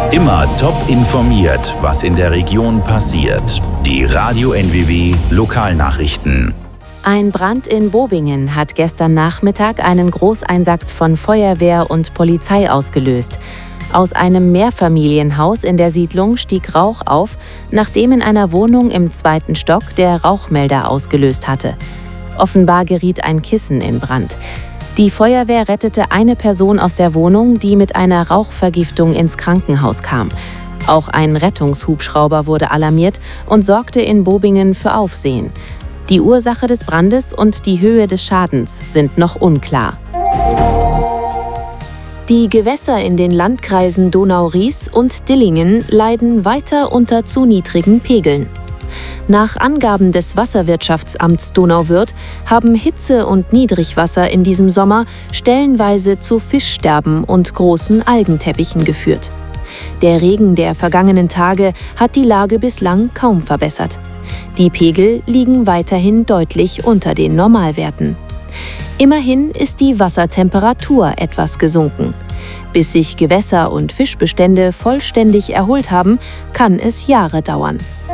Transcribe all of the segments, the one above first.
Immer top informiert, was in der Region passiert. Die Radio NWW Lokalnachrichten. Ein Brand in Bobingen hat gestern Nachmittag einen Großeinsatz von Feuerwehr und Polizei ausgelöst. Aus einem Mehrfamilienhaus in der Siedlung stieg Rauch auf, nachdem in einer Wohnung im 2. Stock der Rauchmelder ausgelöst hatte. Offenbar geriet ein Kissen in Brand. Die Feuerwehr rettete eine Person aus der Wohnung, die mit einer Rauchvergiftung ins Krankenhaus kam. Auch ein Rettungshubschrauber wurde alarmiert und sorgte in Bobingen für Aufsehen. Die Ursache des Brandes und die Höhe des Schadens sind noch unklar. Die Gewässer in den Landkreisen Donau-Ries und Dillingen leiden weiter unter zu niedrigen Pegeln. Nach Angaben des Wasserwirtschaftsamts Donauwörth haben Hitze und Niedrigwasser in diesem Sommer stellenweise zu Fischsterben und großen Algenteppichen geführt. Der Regen der vergangenen Tage hat die Lage bislang kaum verbessert. Die Pegel liegen weiterhin deutlich unter den Normalwerten. Immerhin ist die Wassertemperatur etwas gesunken. Bis sich Gewässer und Fischbestände vollständig erholt haben, kann es Jahre dauern.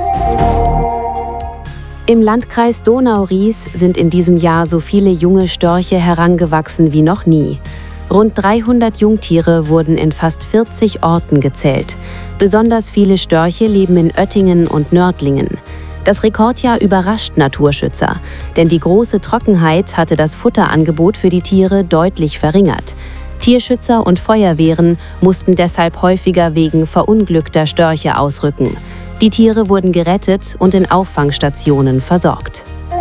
Im Landkreis Donau-Ries sind in diesem Jahr so viele junge Störche herangewachsen wie noch nie. Rund 300 Jungtiere wurden in fast 40 Orten gezählt. Besonders viele Störche leben in Oettingen und Nördlingen. Das Rekordjahr überrascht Naturschützer, denn die große Trockenheit hatte das Futterangebot für die Tiere deutlich verringert. Tierschützer und Feuerwehren mussten deshalb häufiger wegen verunglückter Störche ausrücken. Die Tiere wurden gerettet und in Auffangstationen versorgt.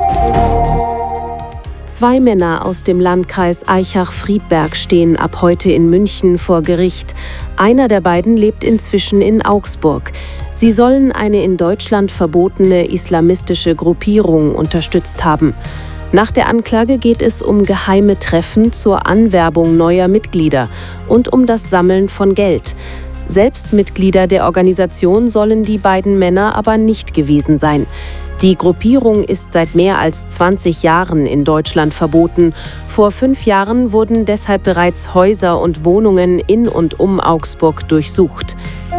2 Männer aus dem Landkreis Aichach-Friedberg stehen ab heute in München vor Gericht. Einer der beiden lebt inzwischen in Augsburg. Sie sollen eine in Deutschland verbotene islamistische Gruppierung unterstützt haben. Nach der Anklage geht es um geheime Treffen zur Anwerbung neuer Mitglieder und um das Sammeln von Geld. Selbst Mitglieder der Organisation sollen die beiden Männer aber nicht gewesen sein. Die Gruppierung ist seit mehr als 20 Jahren in Deutschland verboten. Vor 5 Jahren wurden deshalb bereits Häuser und Wohnungen in und um Augsburg durchsucht.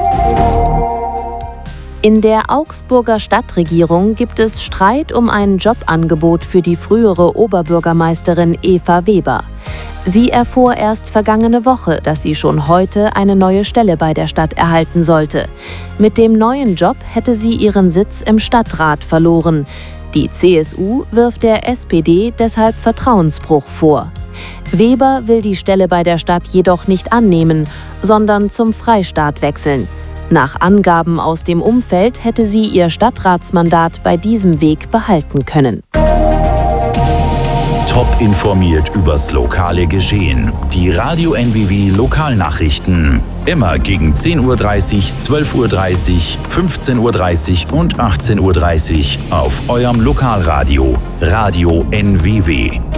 In der Augsburger Stadtregierung gibt es Streit um ein Jobangebot für die frühere Oberbürgermeisterin Eva Weber. Sie erfuhr erst vergangene Woche, dass sie schon heute eine neue Stelle bei der Stadt erhalten sollte. Mit dem neuen Job hätte sie ihren Sitz im Stadtrat verloren. Die CSU wirft der SPD deshalb Vertrauensbruch vor. Weber will die Stelle bei der Stadt jedoch nicht annehmen, sondern zum Freistaat wechseln. Nach Angaben aus dem Umfeld hätte sie ihr Stadtratsmandat bei diesem Weg behalten können. Top informiert übers lokale Geschehen. Die Radio NWW Lokalnachrichten. Immer gegen 10:30 Uhr, 12:30 Uhr, 15:30 Uhr und 18:30 Uhr auf eurem Lokalradio. Radio NWW.